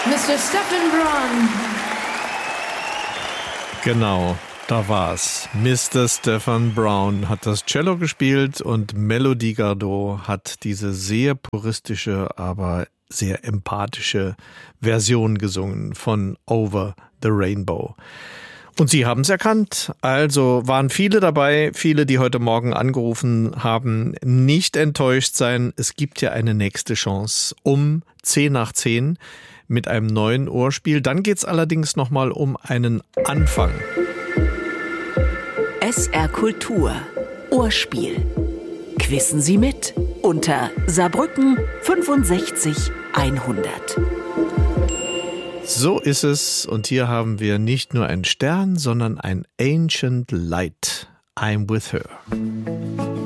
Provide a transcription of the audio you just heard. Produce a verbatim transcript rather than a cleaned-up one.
Mister Stephen Brown. Genau, da war's. Mister Stephen Brown hat das Cello gespielt und Melody Gardot hat diese sehr puristische, aber sehr empathische Version gesungen von Over the Rainbow. Und Sie haben es erkannt, also waren viele dabei, viele, die heute Morgen angerufen haben, nicht enttäuscht sein. Es gibt ja eine nächste Chance um zehn nach zehn mit einem neuen Ohrspiel. Dann geht's allerdings nochmal um einen Anfang. S R Kultur Ohrspiel. Quissen Sie mit unter Saarbrücken fünfundsechzig hundert. So ist es und hier haben wir nicht nur einen Stern, sondern ein Ancient Light. I'm with her.